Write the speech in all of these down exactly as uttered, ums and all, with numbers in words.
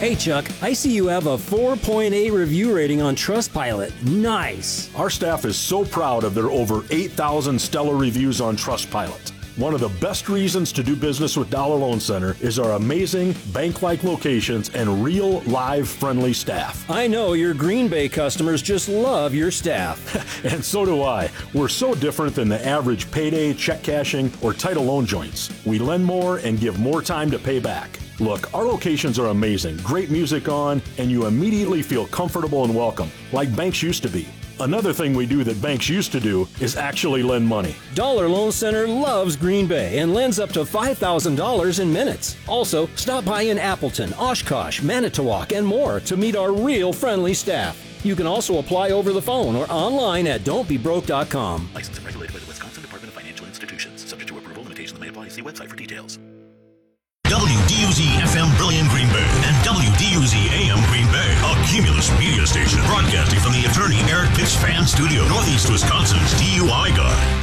Hey, Chuck, I see you have a four point eight review rating on Trustpilot. Nice. Our staff is so proud of their over eight thousand stellar reviews on Trustpilot. One of the best reasons to do business with Dollar Loan Center is our amazing bank-like locations and real, live, friendly staff. I know your Green Bay customers just love your staff. And so do I. We're so different than the average payday, check cashing, or title loan joints. We lend more and give more time to pay back. Look, our locations are amazing, great music on, and you immediately feel comfortable and welcome, like banks used to be. Another thing we do that banks used to do is actually lend money. Dollar Loan Center loves Green Bay and lends up to five thousand dollars in minutes. Also, stop by in Appleton, Oshkosh, Manitowoc, and more to meet our real friendly staff. You can also apply over the phone or online at don't be broke dot com. Licensed and regulated by the Wisconsin Department of Financial Institutions. Subject to approval, limitations may apply. See website for details. W D U Z F M Brilliant Green Bay and W D U Z A M Green Bay, a Cumulus media station broadcasting from the attorney Eric Pitts Fan Studio, Northeast Wisconsin's D U I guy.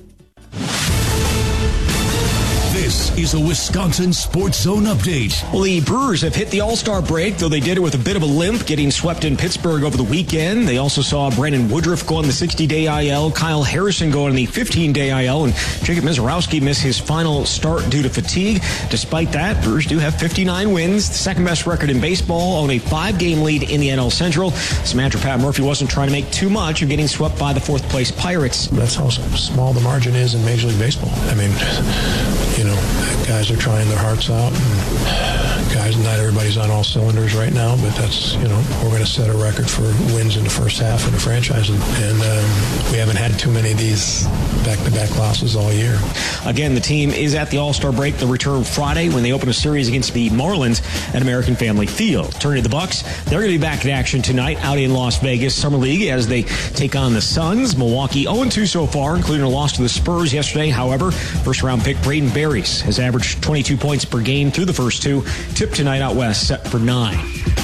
This is a Wisconsin Sports Zone update. Well, the Brewers have hit the All-Star break, though they did it with a bit of a limp, getting swept in Pittsburgh over the weekend. They also saw Brandon Woodruff go on the sixty-day I L, Kyle Harrison go on the fifteen-day I L, and Jacob Mizorowski miss his final start due to fatigue. Despite that, Brewers do have fifty-nine wins, the second-best record in baseball, own a five-game lead in the N L Central. Samantha Pat Murphy wasn't trying to make too much of getting swept by the fourth-place Pirates. That's how small the margin is in Major League Baseball. I mean, you know, guys are trying their hearts out. And guys, not everybody's on all cylinders right now, but that's, you know, we're going to set a record for wins in the first half of the franchise. And, and um, we haven't had too many of these back-to-back losses all year. Again, the team is at the All-Star break. They'll return Friday when they open a series against the Marlins at American Family Field. Turning to the Bucks, they're going to be back in action tonight out in Las Vegas Summer League as they take on the Suns. Milwaukee oh and two so far, including a loss to the Spurs yesterday. However, first-round pick Braden Berries has averaged twenty-two points per game through the first two. Tip tonight out west, set for nine.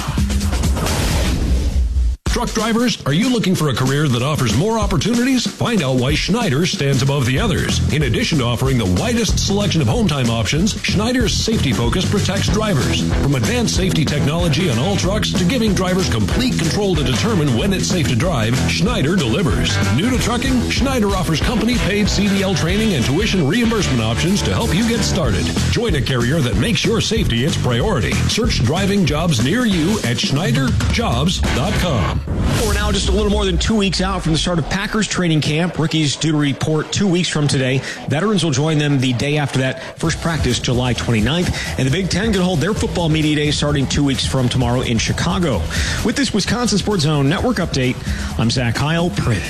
Truck drivers, are you looking for a career that offers more opportunities? Find out why Schneider stands above the others. In addition to offering the widest selection of home time options, Schneider's safety focus protects drivers. From advanced safety technology on all trucks to giving drivers complete control to determine when it's safe to drive, Schneider delivers. New to trucking, Schneider offers company-paid C D L training and tuition reimbursement options to help you get started. Join a carrier that makes your safety its priority. Search driving jobs near you at Schneider Jobs dot com. We're now just a little more than two weeks out from the start of Packers training camp. Rookies due to report two weeks from today. Veterans will join them the day after that. First practice July twenty-ninth. And the Big Ten can hold their football media day starting two weeks from tomorrow in Chicago. With this Wisconsin Sports Zone Network update, I'm Zach Heil. Print.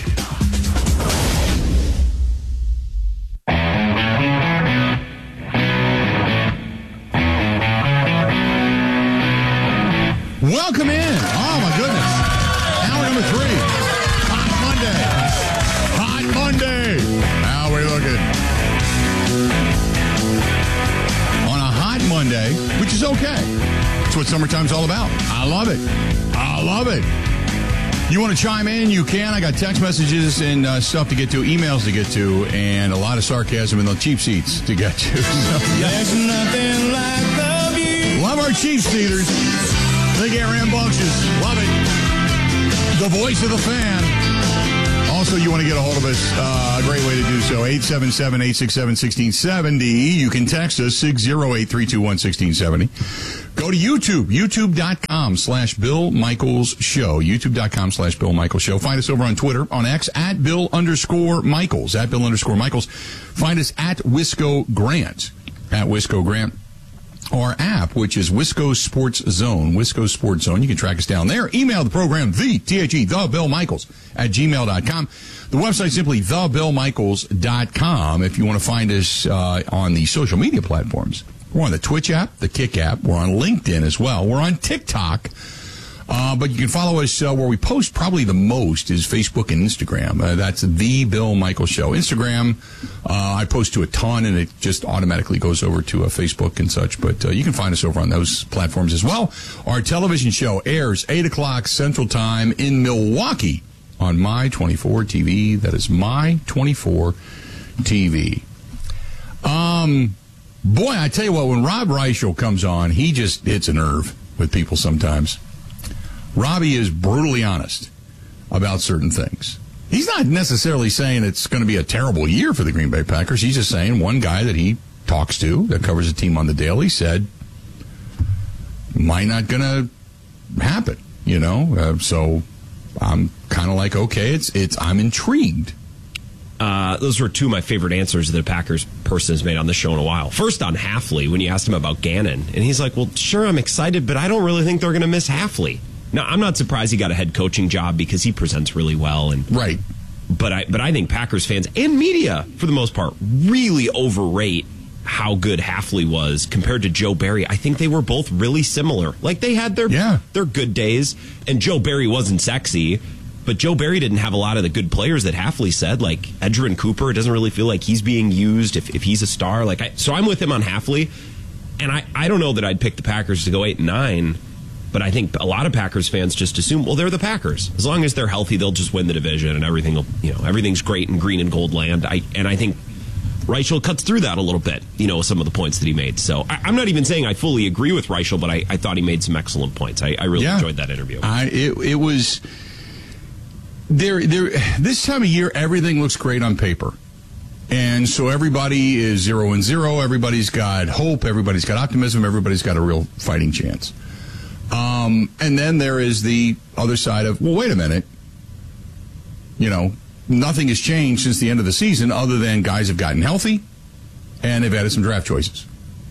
Welcome in. Oh, my goodness. Hour number three. Hot Monday. Hot Monday. How we looking? On a hot Monday, which is okay. That's what summertime's all about. I love it. I love it. You want to chime in? You can. I got text messages and uh, stuff to get to, emails to get to, and a lot of sarcasm in the cheap seats to get to. So, yeah. There's nothing like the view. Love our cheap seaters. They get rambunctious. Love it. The voice of the fan. Also, you want to get a hold of us, uh, a great way to do so, eight seven seven, eight six seven, one six seven zero. You can text us, six oh eight, three two one, one six seven zero. Go to YouTube, youtube.com slash Bill Michaels Show, youtube.com slash Bill Michaels Show. Find us over on Twitter, on X, at Bill underscore Michaels, at Bill underscore Michaels. Find us at Wisco Grant, at Wisco Grant. Our app, which is Wisco Sports Zone, Wisco Sports Zone. You can track us down there. Email the program, the, T H E, the Bill Michaels at gmail dot com. The website simply the bill michaels dot com if you want to find us uh, on the social media platforms. We're on the Twitch app, the Kick app. We're on LinkedIn as well. We're on TikTok. Uh, but you can follow us uh, where we post probably the most is Facebook and Instagram. Uh, that's The Bill Michaels Show. Instagram, uh, I post to a ton, and it just automatically goes over to uh, Facebook and such. But uh, you can find us over on those platforms as well. Our television show airs eight o'clock Central Time in Milwaukee on My twenty-four T V. That is My twenty-four T V. Um, boy, I tell you what, when Rob Reichel comes on, he just hits a nerve. with people sometimes. Robbie is brutally honest about certain things. He's not necessarily saying it's going to be a terrible year for the Green Bay Packers. He's just saying one guy that he talks to that covers the team on the daily said might not going to happen, you know. Uh, so I'm kind of like, okay, it's it's I'm intrigued. Uh, those were two of my favorite answers that a Packers person has made on the show in a while. First on Hafley, when you asked him about Gannon, and he's like, well, sure, I'm excited, but I don't really think they're going to miss Hafley. Now, I'm not surprised he got a head coaching job because he presents really well. And right. But I, but I think Packers fans and media, for the most part, really overrate how good Hafley was compared to Joe Barry. I think they were both really similar. Like, they had their, yeah. their good days, and Joe Barry wasn't sexy. But Joe Barry didn't have a lot of the good players that Hafley said, like Edgerrin Cooper. It doesn't really feel like he's being used if, if he's a star. Like I, so I'm with him on Hafley, and I, I don't know that I'd pick the Packers to go eight and nine, but I think a lot of Packers fans just assume, well, they're the Packers. As long as they're healthy, they'll just win the division, and everything will, you know, everything's great in green and gold land. I and I think Reichel cuts through that a little bit, you know, some of the points that he made. So I, I'm not even saying I fully agree with Reichel, but I, I thought he made some excellent points. I, I really yeah. enjoyed that interview. I it, it was. There, there. This time of year, everything looks great on paper, and so everybody is zero and zero. Everybody's got hope. Everybody's got optimism. Everybody's got a real fighting chance. Um, and then there is the other side of, well, wait a minute. You know, nothing has changed since the end of the season, other than guys have gotten healthy, and they've added some draft choices,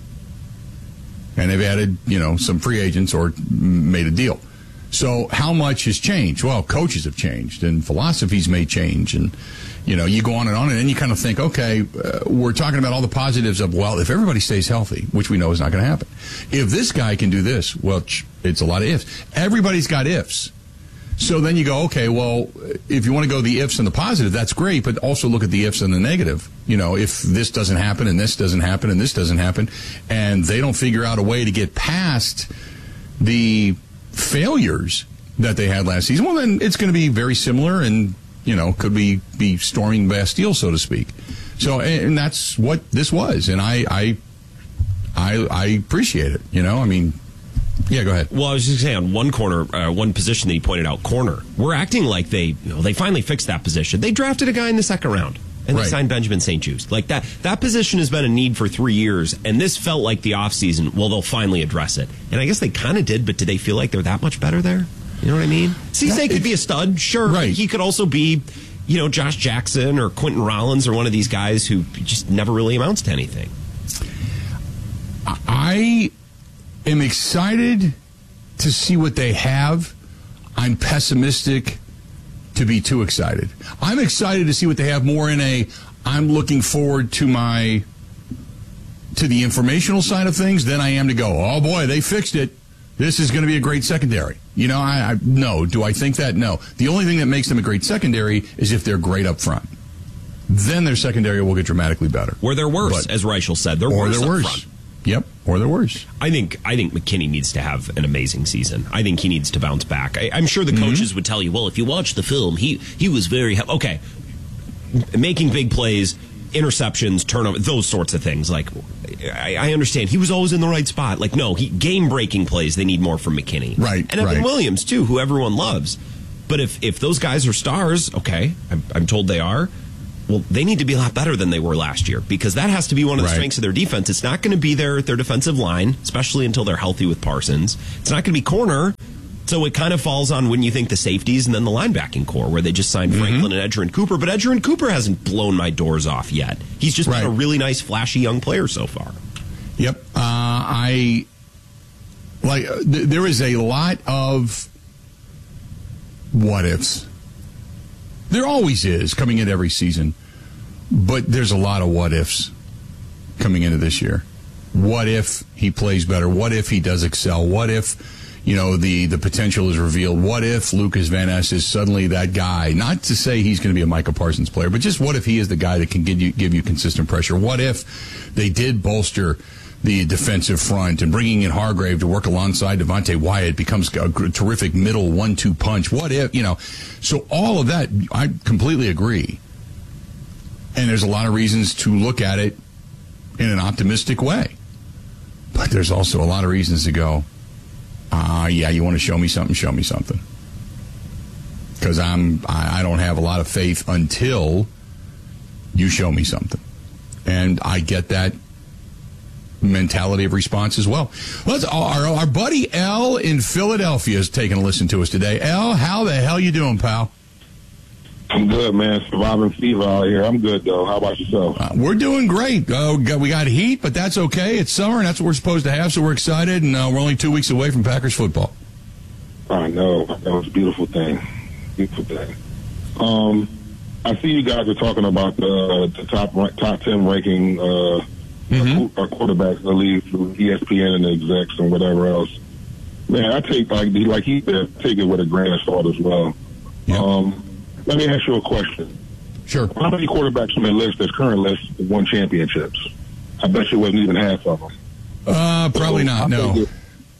and they've added, you know, some free agents or made a deal. So how much has changed? Well, coaches have changed, and philosophies may change, and, you know, you go on and on, and then you kind of think, okay, uh, we're talking about all the positives of, well, if everybody stays healthy, which we know is not going to happen. If this guy can do this, well, it's a lot of ifs. Everybody's got ifs. So then you go, okay, well, if you want to go the ifs and the positive, that's great, but also look at the ifs and the negative. You know, if this doesn't happen, and this doesn't happen, and this doesn't happen, and they don't figure out a way to get past the failures that they had last season, well, then it's going to be very similar, and, you know, could be, be storming Bastille, so to speak. So, and that's what this was, and I, I, I, I appreciate it. You know, I mean, yeah, go ahead. Well, I was just saying, on one corner, uh, one position that he pointed out, corner, we're acting like they, you know, they finally fixed that position. They drafted a guy in the second round, and right. they signed Benjamin Saint Juste. Like that, that position has been a need for three years, and this felt like the offseason, well, they'll finally address it. And I guess they kind of did, but did they feel like they're that much better there? You know what I mean? Cisse could be a stud, sure. Right. He could also be, you know, Josh Jackson or Quentin Rollins or one of these guys who just never really amounts to anything. I am excited to see what they have. I'm pessimistic to be too excited. I'm excited to see what they have more in a, I'm looking forward to my, to the informational side of things than I am to go, oh boy, they fixed it. This is going to be a great secondary. You know, I, I no. Do I think that? No. The only thing that makes them a great secondary is if they're great up front. Then their secondary will get dramatically better. Or they're worse, but, as Reichel said. They're or worse they're up worse. front. Yep, or they're worse. I think I think McKinney needs to have an amazing season. I think he needs to bounce back. I, I'm sure the mm-hmm. coaches would tell you, well, if you watch the film, he, he was very... He- okay, making big plays, interceptions, turnover, those sorts of things. Like, I, I understand. He was always in the right spot. Like, no, he game-breaking plays, they need more from McKinney. Right, And Evan right. Williams, too, who everyone loves. But if, if those guys are stars, okay, I'm, I'm told they are, well, they need to be a lot better than they were last year, because that has to be one of the right. strengths of their defense. It's not going to be their, their defensive line, especially until they're healthy with Parsons. It's not going to be corner. So it kind of falls on when you think the safeties and then the linebacking core, where they just signed mm-hmm. Franklin and Edgerrin Cooper. But Edgerrin Cooper hasn't blown my doors off yet. He's just right. been a really nice, flashy young player so far. Yep. Uh, I like. Uh, th- there is a lot of what ifs. There always is coming in every season, but there's a lot of what ifs coming into this year. What if he plays better? What if he does excel? What if, you know, the, the potential is revealed? What if Lucas Van Ness is suddenly that guy? Not to say he's going to be a Micah Parsons player, but just what if he is the guy that can give you, give you consistent pressure? What if they did bolster the defensive front and bringing in Hargrave to work alongside Devontae Wyatt becomes a terrific middle one two punch? What if, you know, so all of that, I completely agree. And there's a lot of reasons to look at it in an optimistic way. But there's also a lot of reasons to go, Uh, yeah, you want to show me something, show me something. Because I'm, I, I don't have a lot of faith until you show me something. And I get that mentality of response as well. Let's, our, our buddy L in Philadelphia is taking a listen to us today. L, how the hell you doing, pal? I'm good, man. Surviving fever out here. I'm good, though. How about yourself? Uh, we're doing great. Uh, we got heat, but that's okay. It's summer, and that's what we're supposed to have, so we're excited, and uh, we're only two weeks away from Packers football. I know. That was a beautiful thing. Beautiful thing. Um, I see you guys are talking about the, the top top ten ranking uh, mm-hmm. our quarterbacks in the league through E S P N and the execs and whatever else. Man, I take, like, like he said, take it with a grain of salt as well. Yep. Um, let me ask you a question. Sure. How many quarterbacks on the list, this current list, won championships? I bet you it wasn't even half of them. Uh, probably so not, no. It,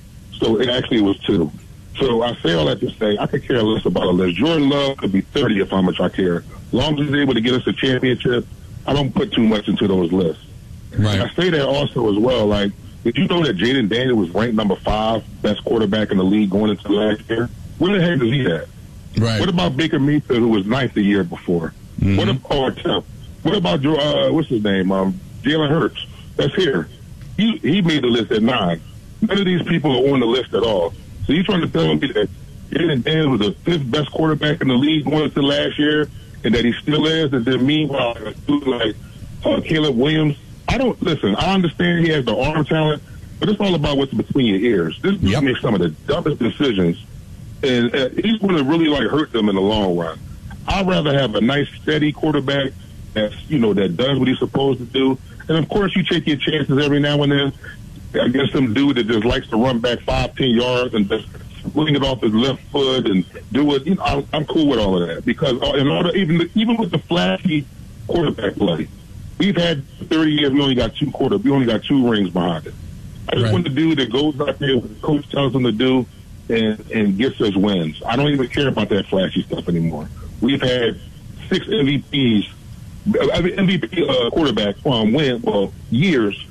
so it actually was two. So I say all that to say I could care less about a list. Jordan Love could be thirty if how much I care. As long as he's able to get us a championship, I don't put too much into those lists. Right. And I say that also as well. Like, did you know that Jaden Daniels was ranked number five best quarterback in the league going into last year? Where the heck is he at? Right. What about Baker Mayfield, who was ninth the year before? Mm-hmm. What about oh, What about uh, what's his name? Um, Jalen Hurts. That's here. He he made the list at nine. None of these people are on the list at all. So you're trying to tell me that Jaden Daniels was the fifth best quarterback in the league going into last year, and that he still is, and then meanwhile, a dude like uh, Caleb Williams. I don't listen. I understand he has the arm talent, but it's all about what's between your ears. This dude yep. makes some of the dumbest decisions, and uh, he's going to really like hurt them in the long run. I'd rather have a nice, steady quarterback that's you know that does what he's supposed to do, and of course you take your chances every now and then against some dude that just likes to run back five, ten yards and just swing it off his left foot and do it. You know, I'm, I'm cool with all of that because in order, even even with the flashy quarterback play, we've had thirty years. We only got two quarter. We only got two rings behind it. I just right. want the dude that goes out there, what the coach tells him to do, and and gets us wins. I don't even care about that flashy stuff anymore. We've had six M V Ps, I mean, M V P uh, quarterback um, win well years.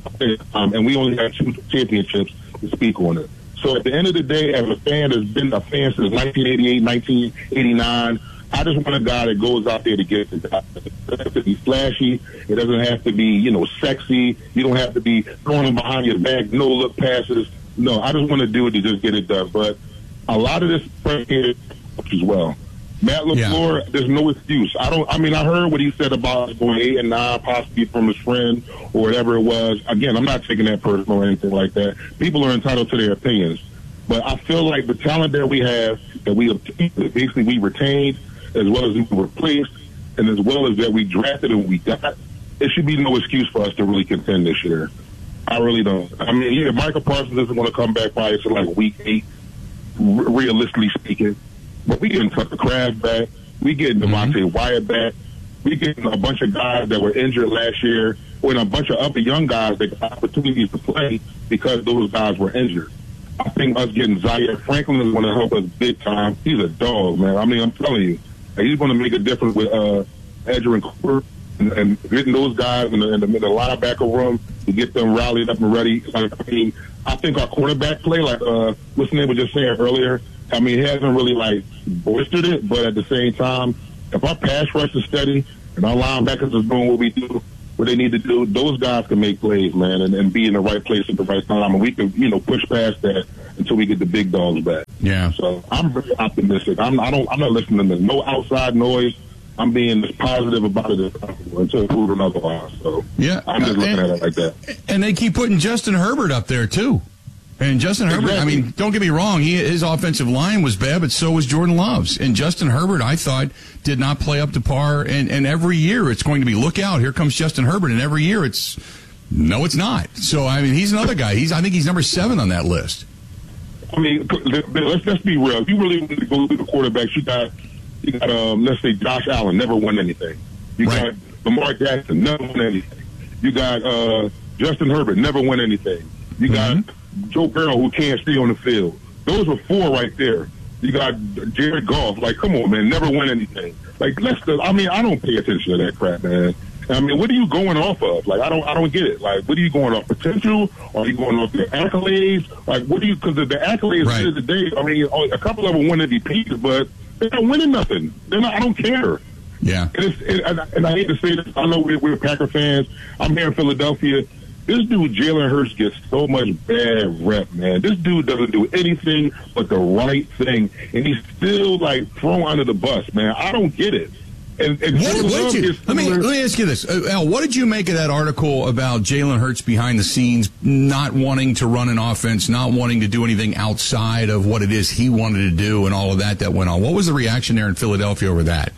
Um, and we only have two championships to speak on it. So at the end of the day, as a fan that's been a fan since nineteen eighty-eight, nineteen eighty-nine, I just want a guy that goes out there to get the job. It doesn't have to be flashy. It doesn't have to be, you know, sexy. You don't have to be throwing them behind your back, no-look passes. No, I just want to do it to just get it done. But a lot of this predicated as well. Matt LaFleur, yeah. there's no excuse. I don't. I mean, I heard what he said about going eight and nine, possibly from his friend or whatever it was. Again, I'm not taking that personal or anything like that. People are entitled to their opinions, but I feel like the talent that we have, that we basically we retained, as well as we replaced, and as well as that we drafted and we got, it should be no excuse for us to really contend this year. I really don't. I mean, yeah, Michael Parsons isn't going to come back probably to like week eight, realistically speaking. But we getting Tucker Kraft back. We getting Devontae mm-hmm. Wyatt back. We getting a bunch of guys that were injured last year, or a bunch of other young guys that got opportunities to play because those guys were injured. I think us getting Zaire Franklin is going to help us big time. He's a dog, man. I mean, I'm telling you, he's going to make a difference with uh, Edgerrin Cooper and, and getting those guys in the, in the, in the linebacker room to get them rallied up and ready. Like, I mean, I think our quarterback play, like uh, what's the name was just saying earlier, I mean, he hasn't really, like, boistered it, but at the same time, if our pass rush is steady and our linebackers is doing what we do, what they need to do, those guys can make plays, man, and, and be in the right place at the right time. And we can, you know, push past that until we get the big dogs back. Yeah. So I'm very optimistic. I'm, I don't, I'm not listening to no outside noise. I'm being as positive about it as possible until proven otherwise. So yeah, I'm just looking and, at it like that. And they keep putting Justin Herbert up there, too. And Justin Herbert, exactly. I mean, don't get me wrong, he, his offensive line was bad, but so was Jordan Love's. And Justin Herbert, I thought, did not play up to par. And, and every year it's going to be, look out, here comes Justin Herbert. And every year it's, no, it's not. So, I mean, he's another guy. He's, I think he's number seven on that list. I mean, let's, let's be real. If you really want to go through the quarterbacks, you got, you got um, let's say, Josh Allen, never won anything. You right. got Lamar Jackson, never won anything. You got uh, Justin Herbert, never won anything. You got mm-hmm. Joe Burrow, who can't stay on the field. Those were four right there. You got Jared Goff. Like, come on, man, never win anything. Like, let's. I mean, I don't pay attention to that crap, man. I mean, what are you going off of? Like, I don't, I don't get it. Like, what are you going off? Potential? Or are you going off the accolades? Like, what do you? Because the, the accolades right. at the end of the day, I mean, a couple of them win M V Ps, but they're not winning nothing. They're not. I don't care. Yeah. And, it's, it, and, I, and I hate to say this. I know we're, we're Packer fans. I'm here in Philadelphia. This dude, Jalen Hurts, gets so much bad rep, man. This dude doesn't do anything but the right thing, and he's still like thrown under the bus, man. I don't get it. And, and what, what did you, let me let me ask you this, uh, Al. What did you make of that article about Jalen Hurts behind the scenes, not wanting to run an offense, not wanting to do anything outside of what it is he wanted to do, and all of that that went on? What was the reaction there in Philadelphia over that?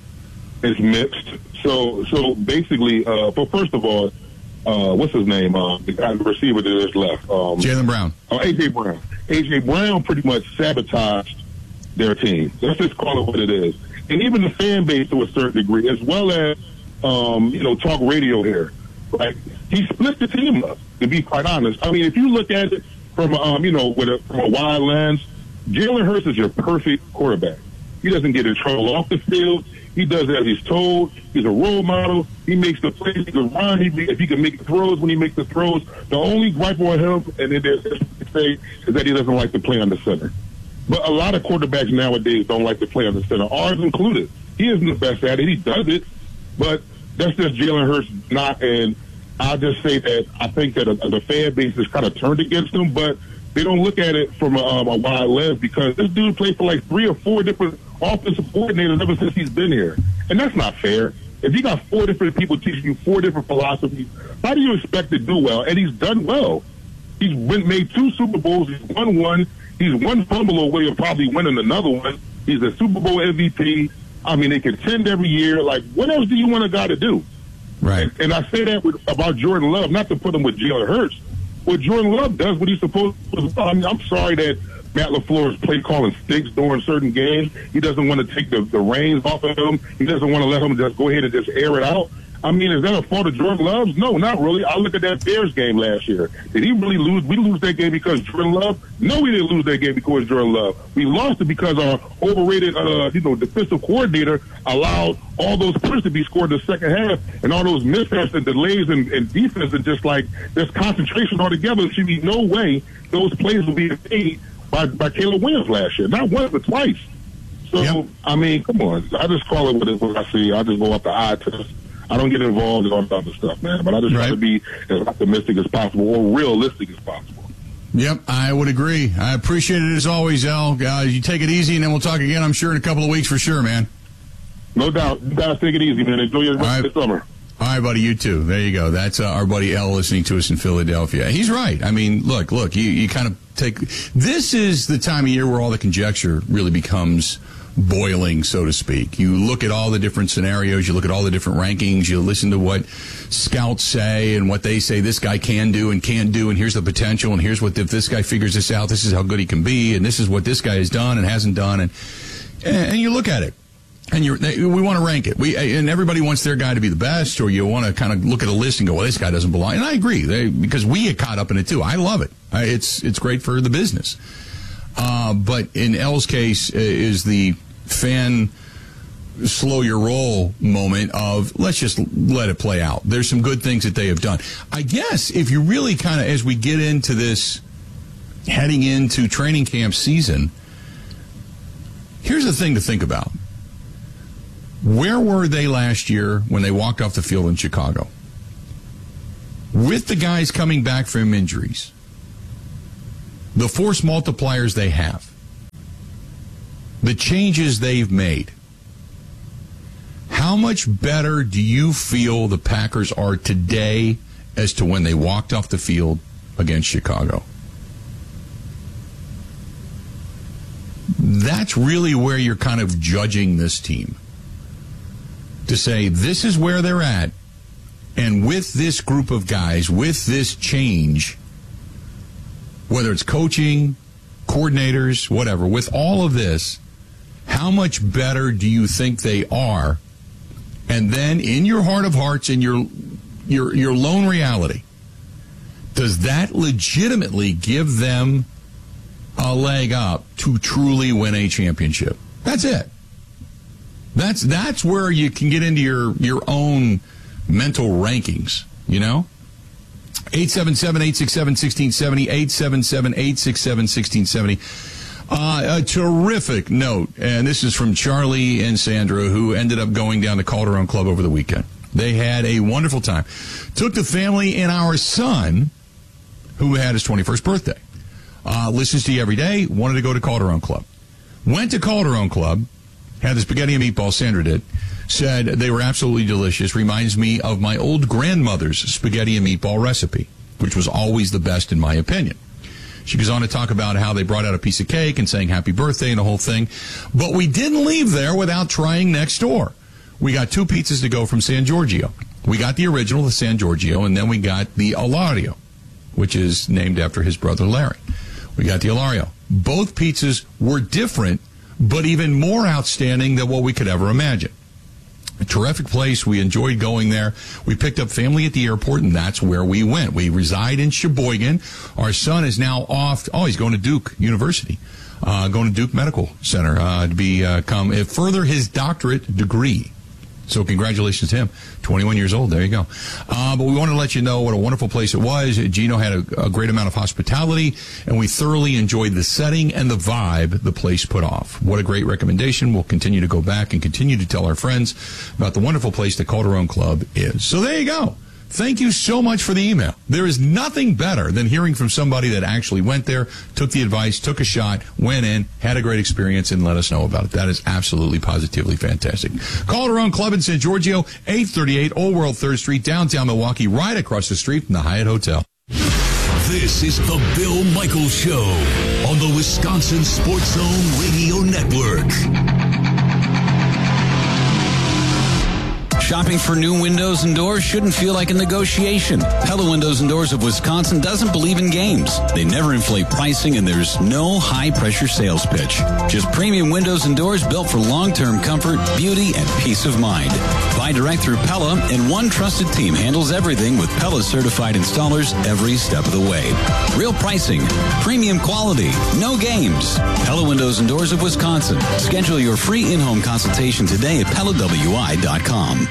It's mixed. So, so basically, uh, but first of all, uh, what's his name? Uh, the guy, the receiver that is left, um, Jaylen Brown. Oh, A J Brown. A J Brown pretty much sabotaged their team. Let's just call it what it is. And even the fan base to a certain degree, as well as, um, you know, talk radio here. Like, he split the team up, to be quite honest. I mean, if you look at it from, um, you know, with a, from a wide lens, Jalen Hurts is your perfect quarterback. He doesn't get in trouble off the field. He does as he's told. He's a role model. He makes the plays. He can run. He, if he can make the throws, when he makes the throws. The only gripe on him, and it is, say, is that he doesn't like to play on the center. But a lot of quarterbacks nowadays don't like to play on the center, ours included. He isn't the best at it. He does it, but that's just Jalen Hurts not. And I'll just say that I think that a, the fan base is kind of turned against him, but they don't look at it from a, um, a wide lens because this dude played for like three or four different offensive coordinators ever since he's been here. And that's not fair. If you got four different people teaching you four different philosophies, how do you expect to do well? And he's done well. He's been, made two Super Bowls. He's won one. He's one fumble away of probably winning another one. He's a Super Bowl M V P. I mean, they contend every year. Like, what else do you want a guy to do? Right. And, and I say that with, about Jordan Love, not to put him with Jalen Hurts. What Jordan Love does, what he's supposed to do. I mean, I'm sorry that Matt LaFleur is play calling stinks during certain games. He doesn't want to take the, the reins off of him. He doesn't want to let him just go ahead and just air it out. I mean, is that a fault of Jordan Love's? No, not really. I look at that Bears game last year. Did he really lose? We lose that game because Jordan Love? No, we didn't lose that game because Jordan Love. We lost it because our overrated, uh, you know, defensive coordinator allowed all those points to be scored in the second half, and all those mishaps and delays and, and defense and just like this concentration altogether. There should be no way those plays will be made by, by Caleb Williams last year. Not once, but twice. So, yep. I mean, come on. I just call it what, it, what I see. I just go off the eye test. I don't get involved in all that other stuff, man. But I just right. try to be as optimistic as possible or realistic as possible. Yep, I would agree. I appreciate it as always, Al. Uh, you take it easy, and then we'll talk again, I'm sure, in a couple of weeks for sure, man. No doubt. You guys take it easy, man. Enjoy your rest right. of the summer. All right, buddy, you too. There you go. That's uh, our buddy Al listening to us in Philadelphia. He's right. I mean, look, look, you, you kind of take... This is the time of year where all the conjecture really becomes boiling, so to speak. You look at all the different scenarios, you look at all the different rankings, you listen to what scouts say and what they say this guy can do and can't do, and here's the potential, and here's what, if this guy figures this out, this is how good he can be, and this is what this guy has done and hasn't done, and and you look at it. And you're, we want to rank it. We and everybody wants their guy to be the best, or you want to kind of look at a list and go, well, this guy doesn't belong. And I agree, they, because we get caught up in it too. I love it. I, it's it's great for the business. Uh, but in L's case uh, is the fan slow your roll moment of let's just let it play out. There's some good things that they have done. I guess if you really kind of, as we get into this, heading into training camp season, here's the thing to think about. Where were they last year when they walked off the field in Chicago? With the guys coming back from injuries, the force multipliers they have, the changes they've made, how much better do you feel the Packers are today as to when they walked off the field against Chicago? That's really where you're kind of judging this team. To say, this is where they're at, and with this group of guys, with this change, whether it's coaching, coordinators, whatever, with all of this, how much better do you think they are? And then, in your heart of hearts, in your your your lone reality, does that legitimately give them a leg up to truly win a championship? That's it. That's that's where you can get into your, your own mental rankings, you know? eight seven seven, eight six seven, one six seven zero, eight seven seven, eight six seven, one six seven zero. Uh, a terrific note, and this is from Charlie and Sandra, who ended up going down to Calderon Club over the weekend. They had a wonderful time. Took the family and our son, who had his twenty-first birthday. Uh, listens to you every day, wanted to go to Calderon Club. Went to Calderon Club, had the spaghetti and meatballs, Sandra did, said they were absolutely delicious. Reminds me of my old grandmother's spaghetti and meatball recipe, which was always the best in my opinion. She goes on to talk about how they brought out a piece of cake and saying happy birthday and the whole thing. But we didn't leave there without trying next door. We got two pizzas to go from San Giorgio. We got the original, the San Giorgio, and then we got the Ilario, which is named after his brother Larry. We got the Ilario. Both pizzas were different, but even more outstanding than what we could ever imagine. A terrific place. We enjoyed going there. We picked up family at the airport, and that's where we went. We reside in Sheboygan. Our son is now off. Oh, he's going to Duke University, uh, going to Duke Medical Center uh, to be uh, come uh, further his doctorate degree. So congratulations to him. twenty-one years old. There you go. Uh, but we wanted to let you know what a wonderful place it was. Gino had a, a great amount of hospitality, and we thoroughly enjoyed the setting and the vibe the place put off. What a great recommendation. We'll continue to go back and continue to tell our friends about the wonderful place the Calderon Club is. So there you go. Thank you so much for the email. There is nothing better than hearing from somebody that actually went there, took the advice, took a shot, went in, had a great experience, and let us know about it. That is absolutely, positively fantastic. Calderon Club in San Giorgio, eight thirty-eight Old World third Street, downtown Milwaukee, right across the street from the Hyatt Hotel. This is the Bill Michaels Show on the Wisconsin Sports Zone Radio Network. Shopping for new windows and doors shouldn't feel like a negotiation. Pella Windows and Doors of Wisconsin doesn't believe in games. They never inflate pricing, and there's no high-pressure sales pitch. Just premium windows and doors built for long-term comfort, beauty, and peace of mind. Buy direct through Pella, and one trusted team handles everything with Pella-certified installers every step of the way. Real pricing, premium quality, no games. Pella Windows and Doors of Wisconsin. Schedule your free in-home consultation today at Pella W I dot com.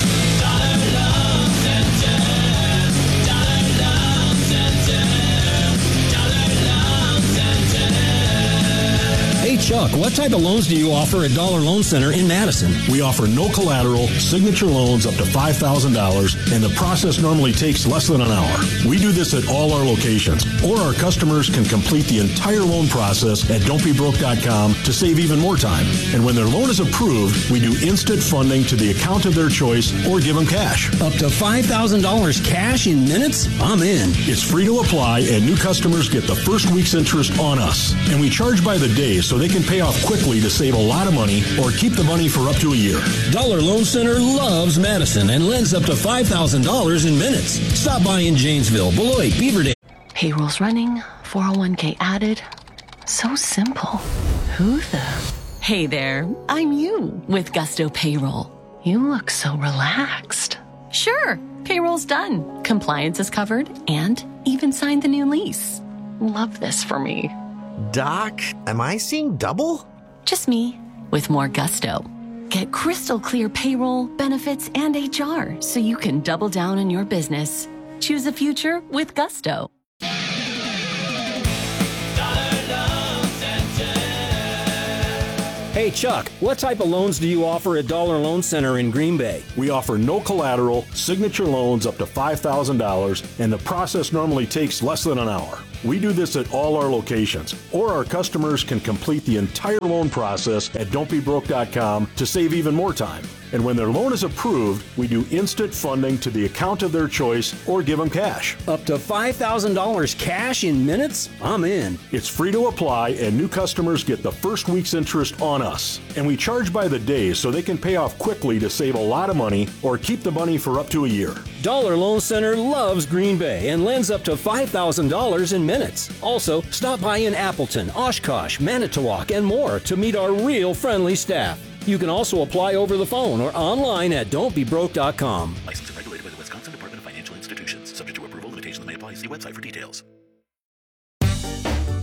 Hey, Chuck, what type of loans do you offer at Dollar Loan Center in Madison? We offer no collateral, signature loans up to five thousand dollars, and the process normally takes less than an hour. We do this at all our locations, or our customers can complete the entire loan process at don't be broke dot com to save even more time. And when their loan is approved, we do instant funding to the account of their choice or give them cash. Up to five thousand dollars cash in minutes? I'm in. It's free to apply, and new customers get the first week's interest on us. And we charge by the day, so they can pay off quickly to save a lot of money or keep the money for up to a year. Dollar Loan Center loves Madison and lends up to five thousand dollars in minutes. Stop by in Janesville, Beloit, Beaverdale. Payroll's running, four oh one k added. So simple. Who the? Hey there, I'm you with Gusto Payroll. You look so relaxed. Sure, payroll's done. Compliance is covered and even signed the new lease. Love this for me. Doc, am I seeing double? Just me, with more gusto. Get crystal clear payroll, benefits, and H R so you can double down on your business. Choose a future with Gusto. Hey, Chuck, what type of loans do you offer at Dollar Loan Center in Green Bay? We offer no collateral, signature loans up to five thousand dollars, and the process normally takes less than an hour. We do this at all our locations, or our customers can complete the entire loan process at don't be broke dot com to save even more time. And when their loan is approved, we do instant funding to the account of their choice or give them cash. Up to five thousand dollars cash in minutes? I'm in. It's free to apply, and new customers get the first week's interest on us. And we charge by the day, so they can pay off quickly to save a lot of money or keep the money for up to a year. Dollar Loan Center loves Green Bay and lends up to five thousand dollars in minutes. Also, stop by in Appleton, Oshkosh, Manitowoc, and more to meet our real friendly staff. You can also apply over the phone or online at don't be broke dot com. Licensed and regulated by the Wisconsin Department of Financial Institutions. Subject to approval, limitations may apply. See website for details.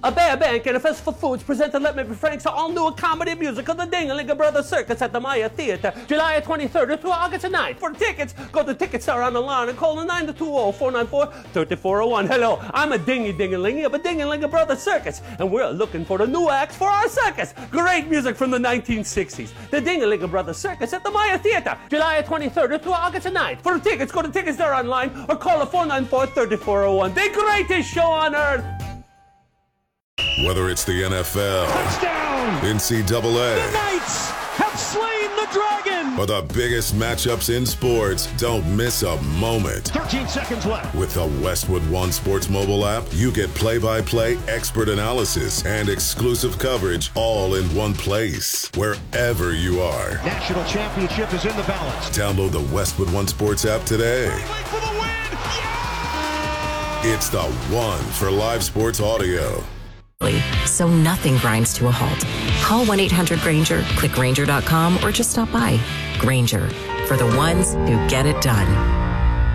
A Bear Bank and a Festival Foods presented Let Me Be Frank's all-new comedy musical, The Ding-a-Ling Brothers Circus at the Maya Theater, July twenty-third through August ninth. For tickets, go to Ticketstar on the line and call the nine two zero, four nine four, three four zero one. Hello, I'm a dingy-ding-a-lingy of a Ding-a-Ling Brothers Circus, and we're looking for the new acts for our circus. Great music from the nineteen sixties. The Ding-a-Ling Brothers Circus at the Maya Theater, July twenty-third through August ninth. For tickets, go to Ticketstar online or call the four nine four, three four zero one. The greatest show on earth. Whether it's the N F L, touchdown, N C double A, the Knights have slain the dragon, or the biggest matchups in sports, don't miss a moment. thirteen seconds left. With the Westwood One Sports mobile app, you get play-by-play, expert analysis, and exclusive coverage all in one place, wherever you are. National championship is in the balance. Download the Westwood One Sports app today. For the win. Yeah! It's the one for live sports audio. So nothing grinds to a halt. Call one eight hundred Grainger, click Grainger dot com, or just stop by. Grainger, for the ones who get it done.